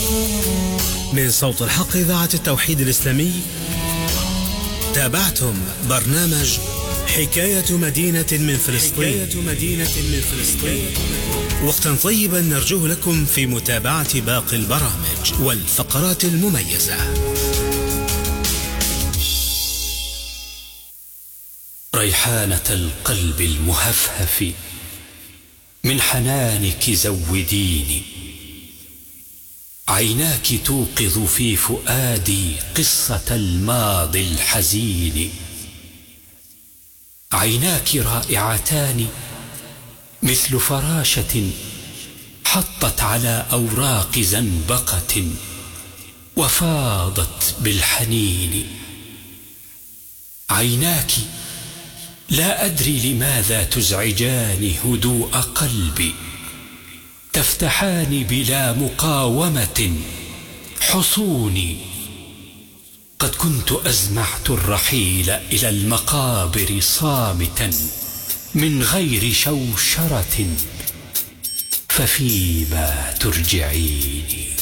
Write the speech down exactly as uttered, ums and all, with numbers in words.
من صوت الحق إذاعة التوحيد الإسلامي تابعتم برنامج حكاية مدينة من فلسطين. حكاية مدينة من فلسطين. وقتا طيبا نرجوه لكم في متابعة باقي البرامج والفقرات المميزة. ريحانة القلب المهفهف من حنانك زوديني، عيناك توقظ في فؤادي قصة الماضي الحزين، عيناك رائعتان مثل فراشة حطت على أوراق زنبقة وفاضت بالحنين، عيناك لا أدري لماذا تزعجان هدوء قلبي، تفتحان بلا مقاومة حصوني، قد كنت أزمعت الرحيل إلى المقابر صامتا من غير شوشرة، ففيما ترجعيني؟